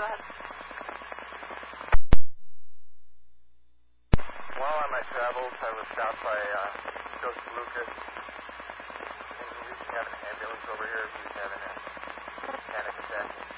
ahead. While on my travels, I was stopped by Joseph Lucas. And we have an ambulance over here. He's having a panic attack.